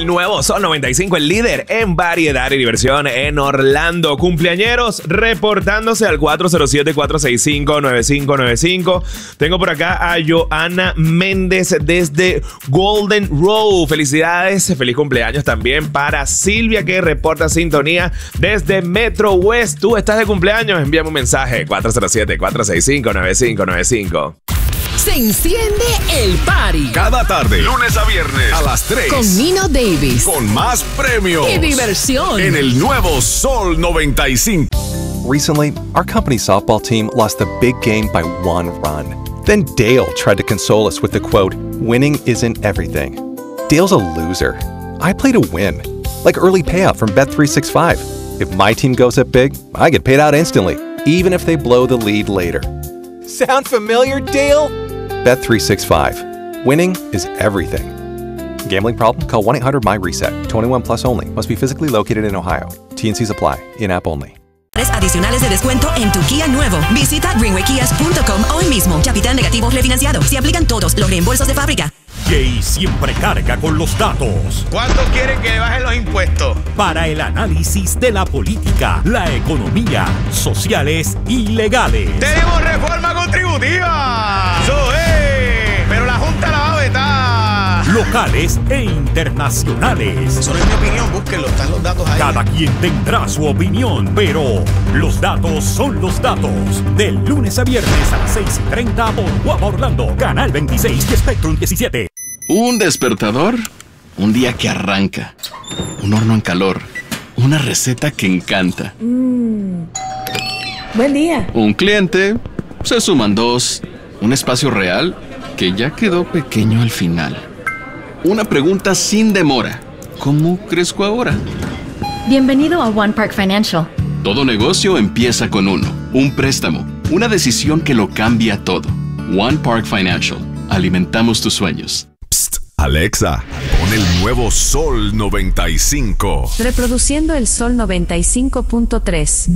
el nuevo Sol 95, el líder en variedad y diversión en Orlando. Cumpleañeros reportándose al 407-465-9595. Tengo por acá a Joana Méndez desde Golden Row. Felicidades, feliz cumpleaños también para Silvia, que reporta sintonía desde Metro West. Tú estás de cumpleaños, envíame un mensaje 407-465-9595. Se enciende el party. Cada tarde, lunes a viernes, a las 3. Con Nino Davis. Con más premios. Y diversión. En el nuevo Sol 95. Recently, our company's softball team lost the big game by 1 run. Then Dale tried to console us with the quote, "Winning isn't everything." Dale's a loser. I play to win. Like early payout from Bet365. If my team goes up big, I get paid out instantly, even if they blow the lead later. Sound familiar, Dale? Bet365. Winning is everything. Gambling problem? Call 1-800-MY-RESET. 21 plus only. Must be physically located in Ohio. T&Cs apply. In-app only. Adicionales de descuento en tu Kia nuevo. Visita greenwaykias.com hoy mismo. Capital negativo refinanciado. Se aplican todos los reembolsos de fábrica. Jay siempre carga con los datos. ¿Cuánto quieren que le bajen los impuestos? Para el análisis de la política, la economía, sociales y legales. ¡Tenemos reforma contributiva! ¡Eso es! Pero la Junta la va a vetar. Locales e internacionales. Eso no es mi opinión, búsquenlo, están los datos ahí. Cada quien tendrá su opinión, pero los datos son los datos. Del lunes a viernes a las 6:30 por Guapa Orlando, Canal 26 y Spectrum 17. Un despertador, un día que arranca, un horno en calor, una receta que encanta. Buen día. Un cliente, se suman 2, un espacio real que ya quedó pequeño al final. Una pregunta sin demora, ¿cómo crezco ahora? Bienvenido a One Park Financial. Todo negocio empieza con uno, un préstamo, una decisión que lo cambia todo. One Park Financial, alimentamos tus sueños. Alexa, pon el nuevo Sol 95. Reproduciendo el Sol 95.3.